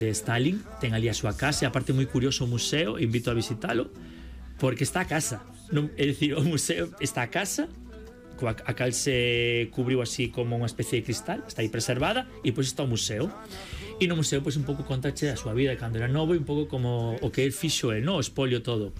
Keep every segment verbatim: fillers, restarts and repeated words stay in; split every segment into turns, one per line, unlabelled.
Stalin ten ali a súa casa, e aparte moi curioso o museo, invito a visitalo, porque está a casa, non, é dicir, o museo está a casa, coa, a cal se cubriu así como unha especie de cristal, está aí preservada, e pois está o museo. E no museo pois un pouco contache a súa vida cando era novo, e un pouco como o que el fixo el, no? O espolio todo.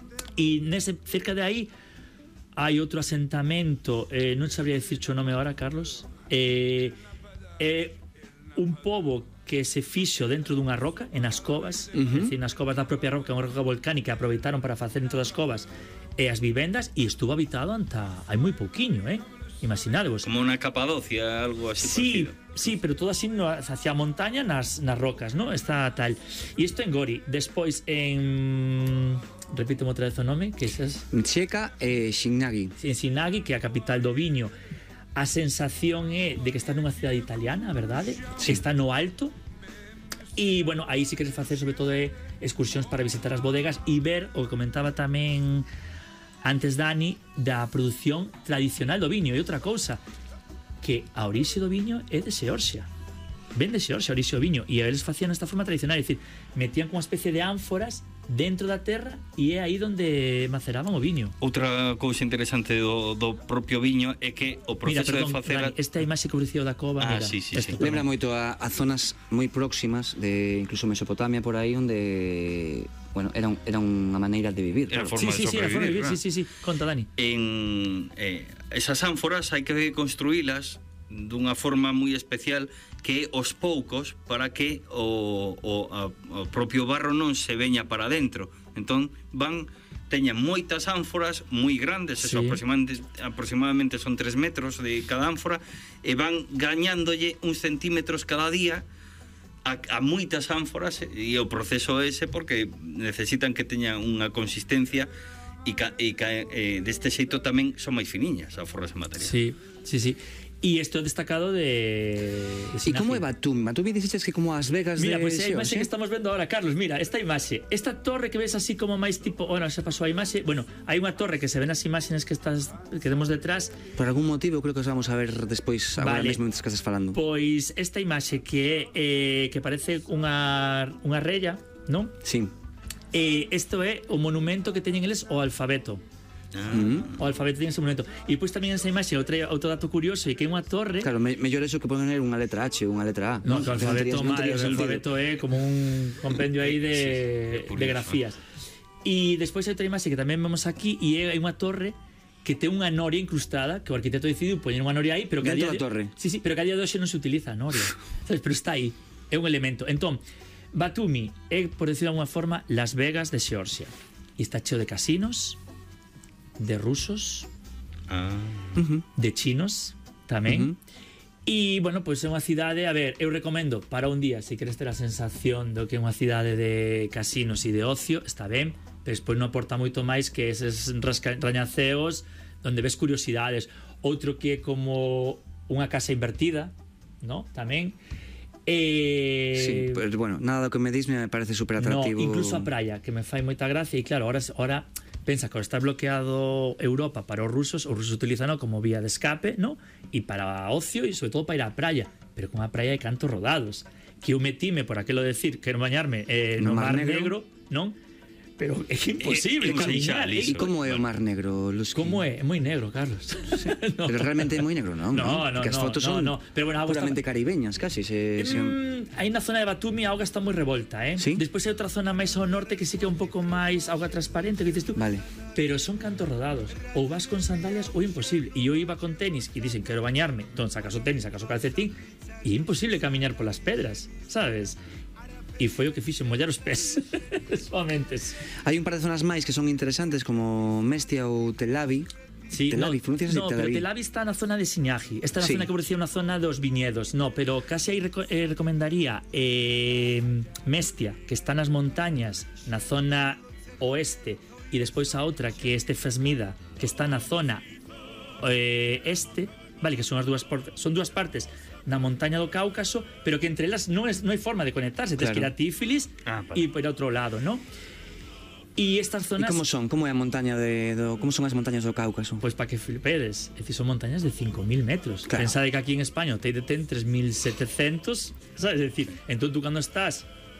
E nese, cerca de aí hai outro asentamento, eh, non sabría dicirche o nome agora, Carlos, eh, eh, un pobo que se fixo dentro dunha roca, en as covas, uh-huh. é dicir, nas covas da propia roca, unha roca volcánica, aproveitaron para facer dentro das covas e as vivendas, e estuvo habitado anta hai moi pouquiño, eh? Imaginadevos.
Como unha Capadocia, algo así.
Sí,
parecido.
sí, pero todo así no, hacia a montaña nas, nas rocas, ¿no? Está tal. E isto en Gori. Despois en... Repíteme outra vez o nome, que esas...
Checa e Shinnagi.
En Shinnagi, que é a capital do viño. A sensación é de que está nunha cidade italiana, a verdade? Sí. Está no alto. E, bueno, aí si queres facer sobre todo excursións para visitar as bodegas e ver, o que comentaba tamén antes Dani, da produción tradicional do viño. E outra cousa, que a orixe do viño é de Xeorxia. Ven de Xeorxia, a orixe do viño. E eles facían esta forma tradicional, é dicir, metían como unha especie de ánforas dentro da terra, e é aí donde maceraban o viño.
Outra cousa interesante do, do propio viño é que o proceso
mira, perdón,
de facer...
Dani, esta imaxe que ofrecía da cova,
ah,
mira,
sí, sí, sí.
Lembra moito a, a zonas moi próximas de incluso Mesopotamia, por aí, onde, bueno, era, un, era unha maneira de vivir.
Era
claro.
forma
sí,
de
sí, sí, era forma de vivir,
claro.
sí, sí, sí. Conta, Dani.
En eh, esas ánforas hai que construílas dunha forma moi especial, que os poucos, para que o, o, a, o propio barro non se veña para dentro. Entón van, teñan moitas ánforas moi grandes, sí. Eso aproximadamente, aproximadamente son tres metros de cada ánfora, e van gañándolle uns centímetros cada día a, a moitas ánforas, e o proceso ese porque necesitan que teñan unha consistencia, e, ca, e ca, eh, deste xeito tamén son máis finiñas as ánforas en material.
Sí, sí, sí. E isto é destacado de...
E como é Batumi? Batumi dixetes que como as Vegas
mira,
de...
Mira, pois pues, é a imaxe
¿sí?
que estamos vendo agora, Carlos, mira, esta imaxe, esta torre que ves así como máis tipo, bueno, se pasou a imaxe, bueno, hai unha torre que se ven as imaxes que estás que temos detrás.
Por algún motivo creo que os vamos a ver despois agora
vale.
mesmo que estás falando.
Pois esta imaxe que é eh, que parece unha unha rella, non?
Sí.
E eh, isto é o monumento que teñen eles o alfabeto.
Ah.
O alfabeto tiene ese momento. E pois tamén esa imaxe outro, outro dato curioso é que é unha torre.
Claro, me, mellor eso que poner unha letra H ou unha letra A.
No, que o alfabeto,
non tería, non
o alfabeto é como un compendio aí de, sí, de, de grafías. E despois hai outra imaxe que tamén vemos aquí, e é unha torre que ten unha noria incrustada, que o arquitecto decidiu poñer unha noria aí, pero que
dentro
a día
da torre.
De, sí, sí, pero que a día de hoxe non se utiliza a noria. Sabes, pero está aí, é un elemento. Entón, Batumi é, por decirlo de alguna forma, Las Vegas de Xeorxia. E está cheo de casinos, de rusos,
ah.
de chinos tamén. Uh-huh. E, bueno, pois pues é unha cidade, a ver, eu recomendo para un día, se queres ter a sensación do que é unha cidade de casinos e de ocio, está ben, pero despois non aporta moito máis que eses rasca, rañaceos onde ves curiosidades. Outro que é como unha casa invertida, ¿no? Tamén. Eh...
Sí, pero bueno, nada do que me dis me parece super atractivo.
No, incluso a praia, que me fai moita gracia, e claro, ahora, ahora pensa que está bloqueado Europa para os rusos, os rusos utilizan como vía de escape, ¿no? E para ocio e sobre todo para ir á praia, pero con a praia de cantos rodados, que eu metime por aquelo decir, quero bañarme eh, no, no Mar, Mar Negro, Negro, non? Pero é imposible camiñar.
E como é o Mar Negro, Luz?
Como é? É moi negro, Carlos.
Sí. No. Pero realmente é moi negro, non?
No, no,
porque as fotos
no,
son
no, no. Pero bueno,
puramente
está...
caribeñas, casi. Se, se...
Mm, aí na zona de Batumi a auga está moi revolta, eh?
¿Sí?
Despois hai outra zona máis ao norte que sí que é un pouco máis auga transparente, que dices tú.
Vale.
Pero son cantos rodados. Ou vas con sandalias ou imposible. E eu iba con tenis e dicen quero bañarme, entón sacas o tenis, sacas o calcetín, e é imposible camiñar polas pedras, sabes? E foi o que fixo, mollar os pés. Soamente.
Hai un par de zonas máis que son interesantes, como Mestia ou Tel Aviv.
Sí,
Tel Aviv,
no,
pronuncias
no,
Tel Aviv.
pero Tel Aviv está na zona de Siñaji. Esta é na
sí.
zona que parecía unha zona dos viñedos. No, pero casi aí reco eh, recomendaría eh, Mestia, que está nas montañas, na zona oeste, e despois a outra que é este Fesmida, que está na zona eh, este, vale, que son as dúas son dúas partes na montaña do Cáucaso, pero que entre elas non, es, non hai forma de conectarse, tens
claro.
que ir a Tiflis
ah,
e por outro lado, ¿no? E estas zonas...
E como son? Como é a montaña de... Do, como son as montañas do Cáucaso?
Pois para que flipedes, é dicir, son montañas de cinco mil metros.
Claro.
Pensade que aquí en España o Teide ten tres mil setecientos, sabes? É dicir, entón tú cando estás